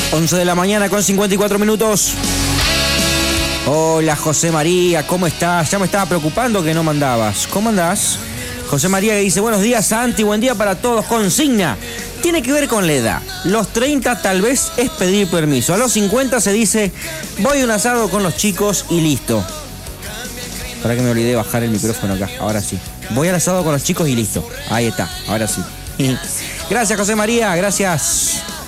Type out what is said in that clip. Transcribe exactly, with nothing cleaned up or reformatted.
once de la mañana con cincuenta y cuatro minutos. Hola José María, ¿cómo estás? Ya me estaba preocupando que no mandabas. ¿Cómo andás? José María que dice, buenos días Santi, buen día para todos. Consigna, tiene que ver con la edad. Los treinta tal vez es pedir permiso. A los cincuenta se dice, voy a un asado con los chicos y listo. Para que me olvidé de bajar el micrófono acá, ahora sí. Voy al asado con los chicos y listo. Ahí está, ahora sí. Gracias José María, gracias.